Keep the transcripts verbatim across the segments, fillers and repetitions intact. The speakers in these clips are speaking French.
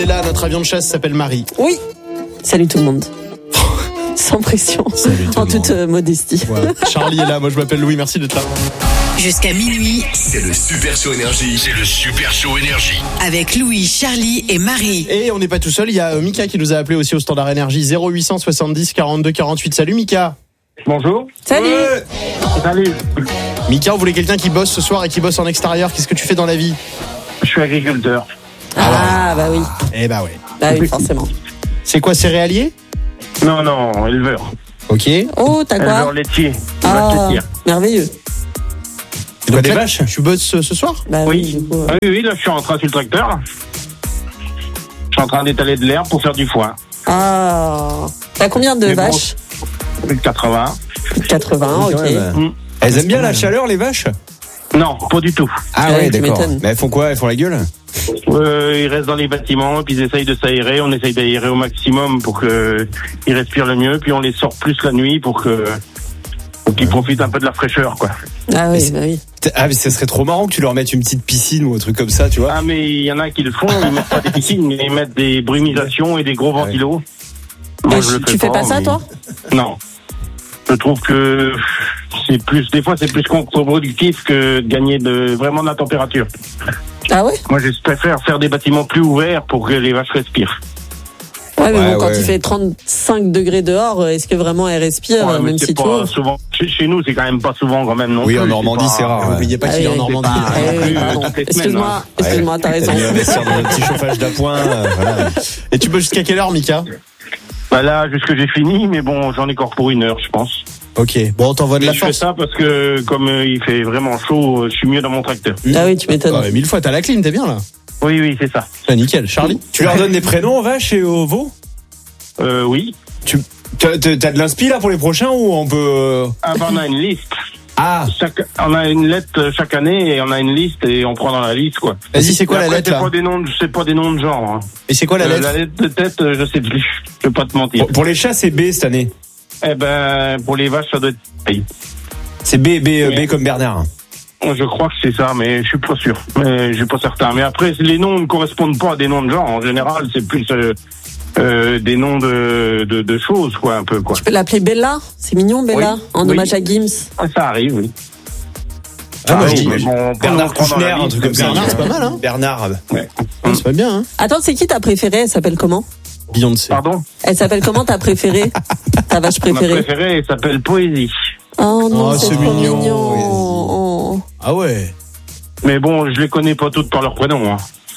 Et là, notre avion de chasse s'appelle Marie. Oui. Salut tout le monde. Sans pression. Salut tout en le toute monde. euh, modestie. Ouais. Charlie est là, moi je m'appelle Louis, merci d'être là. Jusqu'à minuit, C'est le Super Show Énergie. C'est le Super Show Énergie. avec Louis, Charlie et Marie. Et on n'est pas tout seul, il y a euh, Mika qui nous a appelé aussi au standard énergie zéro huit cent soixante-dix quarante-deux quarante-huit. Salut Mika. Bonjour. Salut. Ouais. Salut. Mika, on voulait quelqu'un qui bosse ce soir et qui bosse en extérieur. Qu'est-ce que tu fais dans la vie? Je suis agriculteur. Ah, bah oui. Eh bah ouais. Bah oui, forcément. C'est quoi, céréalier? Non, non, éleveur. Ok. Oh, t'as Éleveur quoi? laitier. Ah, Vache laitière. merveilleux. Tu as des vaches? Tu bosses ce, ce soir? Bah oui, Oui. du coup. euh, Ah oui, oui, là, je suis en train sur le tracteur. Je suis en train d'étaler de l'herbe pour faire du foin. Ah. T'as combien de Mais bon, vaches? Plus de quatre-vingts. Plus de quatre-vingts, Oui, quand ok. même. Mm. Elles aiment bien la chaleur, les vaches? Non, pas du tout. Ah Ouais, ouais, tu d'accord. m'étonnes. Mais elles font quoi? Elles font la gueule? Euh, ils restent dans les bâtiments, puis ils essayent de s'aérer. On essaye d'aérer au maximum pour qu'ils respirent le mieux. Puis on les sort plus la nuit pour que pour qu'ils profitent un peu de la fraîcheur, quoi. Ah Mais oui, c'est- bah oui. Ah, mais ça serait trop marrant que tu leur mettes une petite piscine ou un truc comme ça, tu vois. Ah, mais il y en a qui le font. Ils mettent pas des piscines, mais ils mettent des brumisations et des gros Ouais. ventilos. Moi, Et je le tu fais pas ça, mais- toi? Non. Je trouve que c'est plus, des fois, c'est plus contre-productif que de gagner de, vraiment de la température. Ah ouais? Moi, je préfère faire des bâtiments plus ouverts pour que les vaches respirent. Ouais, mais Ouais, bon, quand ouais. il fait trente-cinq degrés dehors, est-ce que vraiment elle respire, Ouais, mais même c'est si tu pas veux? souvent. Chez, chez nous, c'est quand même pas souvent quand même non Oui, plus. en Normandie, pas- c'est rare. ouais. N'oubliez pas Ah qu'il est en oui, Normandie. c'est Ah oui, oui, plus, pardon. toutes les semaines, Excuse-moi, hein. excuse-moi, t'as T'as raison. dû investir dans un petit chauffage d'appoint. euh, voilà. Et tu bosses jusqu'à quelle heure, Mika? Bah là, jusque j'ai fini, mais bon, j'en ai encore pour une heure, je pense. Ok. Bon, on t'envoie de Mais la je fais force. ça parce que comme euh, il fait vraiment chaud, euh, je suis mieux dans mon tracteur. Ah oui, tu m'étonnes. Ah ouais, mille fois, t'as la clim, t'es bien là. Oui, oui, c'est ça. Ah, nickel. Charlie? Tu leur donnes des prénoms aux vaches et aux veaux? Euh, oui. T'as t'as de l'inspi là pour les prochains ou on peut. euh, Ah, bah, on a une liste. Ah, Chaque, on a une lettre chaque année et on a une liste et on prend dans la liste, quoi. Vas-y, c'est quoi Et la après, lettre c'est là? pas des noms, de- c'est pas des noms de genre. Hein. Et c'est quoi la Euh, lettre? la lettre de tête, euh, je sais plus. Je vais pas te mentir. pour, pour les chats, c'est B cette année. Eh ben, pour les vaches, ça doit être pareil. C'est B, B, euh, Oui. B comme Bernard. Je crois que c'est ça, mais je suis pas sûr. Mais je suis pas certain. Mais après, les noms ne correspondent pas à des noms de genre. En général, c'est plus euh, euh, des noms de, de, de choses, quoi, un peu, quoi. Tu peux l'appeler Bella? C'est mignon, Bella? Oui. En Oui. hommage à Gims. Ah, ça arrive, oui. Ah, moi, je oui, dis- mais bon, Bernard pour nous prendre dans la Kouchner, un liste, truc comme ça. Bernard, c'est pas mal, hein? Bernard. Ouais. C'est pas bien, hein? Attends, c'est qui ta préférée? Elle s'appelle comment? Beyoncé. Pardon? Elle s'appelle comment ta préférée? Ta vache Ma préférée? préférée, elle s'appelle Poésie. Oh non, Oh, c'est c'est trop mignon. mignon. Oh. Ah ouais. Mais bon, je les connais pas toutes par leur prénom, hein.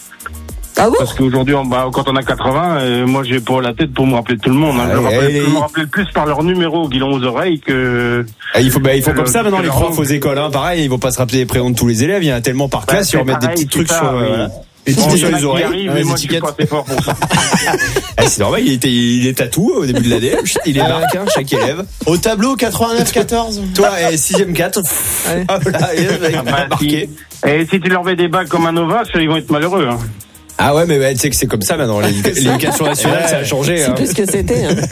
Ah bon? Parce qu'aujourd'hui, on- bah, quand on a quatre-vingts, euh, moi, j'ai pas la tête pour me rappeler de tout le monde. Hein. Je, Ah, me rappelle, et- je me rappelle plus par leur numéro qu'ils ont aux oreilles que... Ah, il faut, bah, il faut Euh, comme ça maintenant les c'est profs marrant. aux écoles. Hein. Pareil, ils vont pas se rappeler les prénoms de tous les élèves. Il y en a tellement par classe, Bah, ils remettent des c'est petits pareil, trucs c'est sur, ça, euh, oui. des Bon, petits il y sur en a les qui oreilles. arrivent, Ah, mais les moi, je suis étiquettes. pas assez fort pour ça. Ah, c'est normal, il était, il est tatou au début de l'année. Il est marqué, hein, chaque élève. Au tableau, quatre-vingt-neuf quatorze. Toi, eh, sixième quatre. Allez. Hop là, et, Ah, bah, marqué. si, et si tu leur mets des bagues comme un Nova, ils vont être malheureux. Hein. Ah ouais, mais ouais, tu sais que c'est comme ça maintenant. l'éduca- L'éducation nationale, ça a changé. C'est Hein. plus ce que c'était. Hein.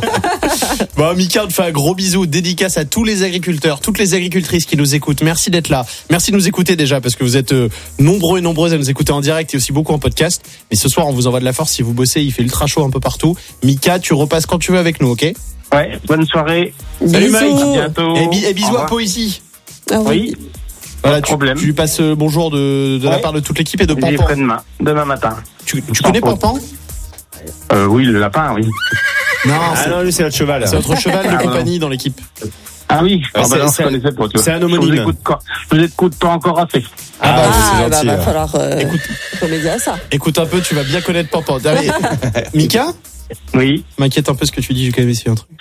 Bon, Mika, on te fait un gros bisou, dédicace à tous les agriculteurs, toutes les agricultrices qui nous écoutent. Merci d'être là. Merci de nous écouter déjà, parce que vous êtes euh, nombreux et nombreuses à nous écouter en direct et aussi beaucoup en podcast. Mais ce soir, on vous envoie de la force. Si vous bossez, il fait ultra chaud un peu partout. Mika, tu repasses quand tu veux avec nous, ok? Et, Ouais, bonne soirée. Salut, Bisous. Mike. À bientôt. bi- et bisous Au à revoir. Poésie. Ah oui. Oui, Voilà, de tu, problème. tu lui passes euh, bonjour de, de la Ouais. part de toute l'équipe et de j'y Pampan. ferai demain, demain matin. Tu, tu Sans connais faute. Pampan? Euh, oui, le lapin, oui. Non, Ah c'est, non, lui, c'est notre cheval. c'est notre cheval de Ah, compagnie dans l'équipe. Ah oui, ah, c'est- bah, non, je c'est- connaissais pas, tu vois. c'est un Je homonyme. vous écoute, quand- je vous écoute pas encore assez. Ah, bah, Ah, c'est bah, gentil. va hein. falloir euh, Écoute. remédier à ça. Écoute un peu, tu vas bien connaître Pampan. Allez, Mika, Oui. m'inquiète un peu ce que tu dis, j'ai quand même essayé un truc.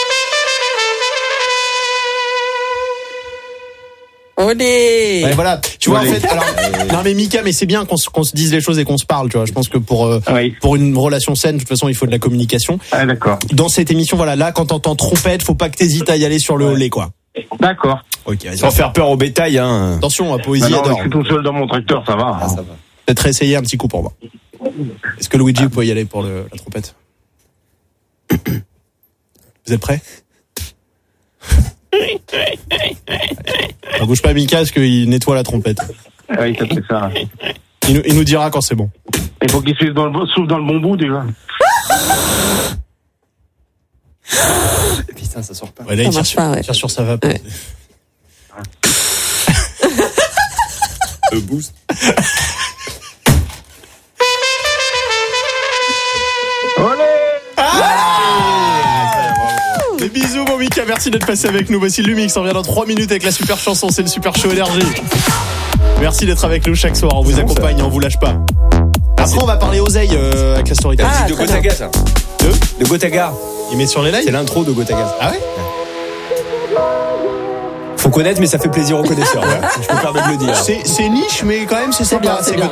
Olé. Ouais, voilà. Tu vois, en Allez. fait, alors, non, mais Mika, mais c'est bien qu'on se, qu'on se dise les choses et qu'on se parle, tu vois. Je pense que pour, euh, Oui. pour une relation saine, de toute façon, il faut de la communication. Ah, d'accord. Dans cette émission, voilà, là, quand t'entends trompette, faut pas que t'hésites à y aller sur le olé, quoi. D'accord. Ok, vas-y. Sans faire peur au bétail, hein. Attention, à Poésie, Bah non, mais adore. je suis tout seul dans mon tracteur, ça va. Ah, ça va. Peut-être réessayer un petit coup pour moi. Est-ce que Luigi, vous pouvez y aller pour le, la trompette? Vous êtes prêts? Ne bouge pas, Mika, parce qu'il nettoie la trompette. Oui, ça fait ça. Il, nous- il nous dira quand c'est bon. Il faut qu'il souffle dans le, bon- souffle dans le bon bout déjà. Putain, ça sort pas. Ouais, là, Ça il tire marche sur, pas, ouais. il tire sur sa vape. Ouais. Le boost. Des bisous, mon Mika. Merci d'être passé avec nous. Voici Lumix. On revient dans trois minutes avec la super chanson. C'est le Super Show Énergie. Merci d'être avec nous chaque soir. On vous C'est bon, accompagne, on vous lâche pas. Après, on va parler oseille euh, avec la story time. Ah, de très Gotaga, ça. De De Gotaga. Il met sur les C'est lives. l'intro de Gotaga. Ah ouais. Faut connaître, mais ça fait plaisir aux connaisseurs. Voilà. Je peux me permettre de le dire. C'est c'est niche, mais quand même, c'est ça bien. c'est C'est bien.